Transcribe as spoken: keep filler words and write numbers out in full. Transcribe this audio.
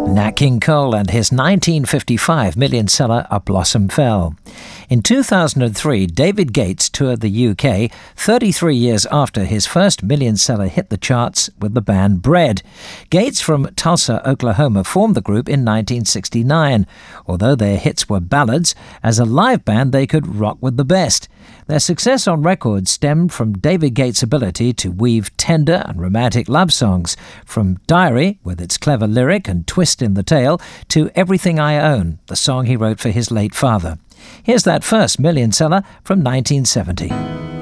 Nat King Cole and his nineteen fifty-five million seller A Blossom Fell. In two thousand three, David Gates toured the U K thirty-three years after his first million seller hit the charts with the band Bread. Gates from Tulsa, Oklahoma formed the group in nineteen sixty-nine. Although their hits were ballads, as a live band they could rock with the best. Their success on record stemmed from David Gates' ability to weave tender and romantic love songs, from Diary, with its clever lyric and twist in the tale, to Everything I Own, the song he wrote for his late father. Here's that first million seller from nineteen seventy.